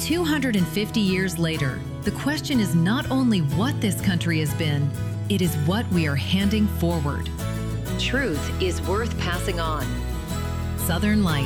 250 years later, the question is not only what this country has been, it is what we are handing forward. Truth is worth passing on. Southern Light.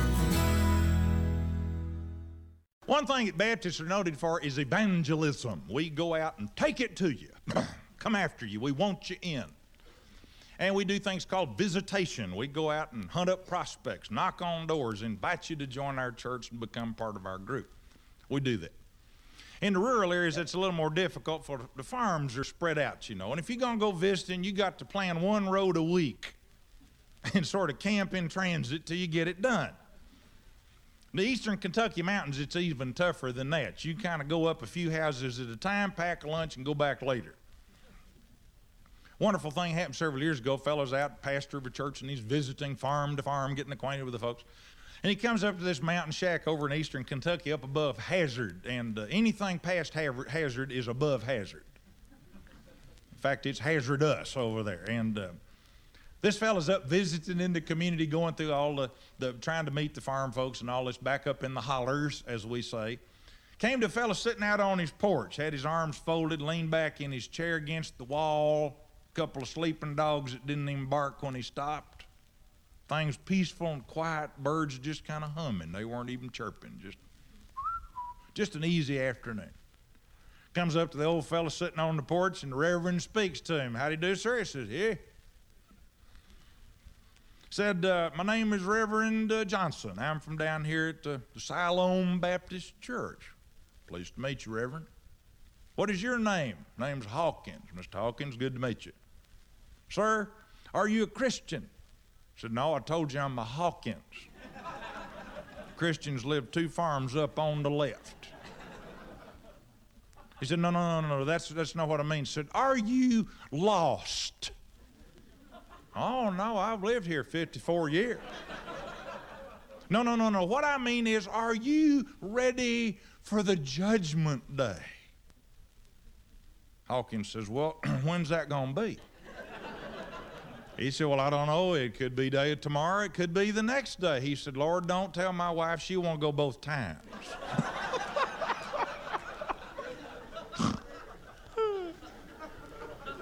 One thing that Baptists are noted for is evangelism. We go out and take it to you. Come after you. We want you in. And we do things called visitation. We go out and hunt up prospects, knock on doors, invite you to join our church and become part of our group. We do that. In the rural areas, it's a little more difficult, for the farms are spread out, you know. And if you're going to go visiting, you got to plan one road a week and sort of camp in transit till you get it done. The eastern Kentucky mountains, it's even tougher than that. You kind of go up a few houses at a time, pack a lunch, and go back later. Wonderful thing happened several years ago. Fellow's out, pastor of a church, and he's visiting farm to farm, getting acquainted with the folks. And he comes up to this mountain shack over in eastern Kentucky up above Hazard, and anything past Hazard is above Hazard. In fact, it's hazardous over there. And this fella's up visiting in the community, going through all the trying to meet the farm folks and all this, back up in the hollers, as we say. Came to a fella sitting out on his porch, had his arms folded, leaned back in his chair against the wall, a couple of sleeping dogs that didn't even bark when he stopped. Things peaceful and quiet, birds just kind of humming. They weren't even chirping, just an easy afternoon. Comes up to the old fella sitting on the porch, and the Reverend speaks to him. How'd he do, sir? He says, yeah. Said, my name is Reverend Johnson. I'm from down here at the Siloam Baptist Church. Pleased to meet you, Reverend. What is your name? Name's Hawkins. Mr. Hawkins, good to meet you. Sir, are you a Christian? I said, no, I told you I'm a Hawkins. Christians live 2 farms up on the left. He said, no, that's not what I mean. He said, are you lost? Oh, no, I've lived here 54 years. No. What I mean is, are you ready for the judgment day? Hawkins says, well, when's that going to be? He said, well, I don't know. It could be day tomorrow. It could be the next day. He said, Lord, don't tell my wife. She won't go both times.